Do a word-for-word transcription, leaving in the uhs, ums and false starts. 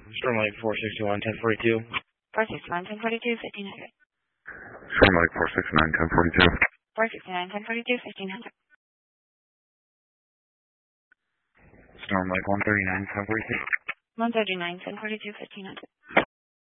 Storm Lake four sixty-one, ten forty-two. four sixty-one, ten forty-two, fifteen hundred. Storm Lake four sixty-nine, ten forty-two. four sixty-nine, ten forty-two, fifteen hundred. Storm Lake one thirty-nine, ten forty-two. one thirty-nine, ten forty-two, fifteen hundred.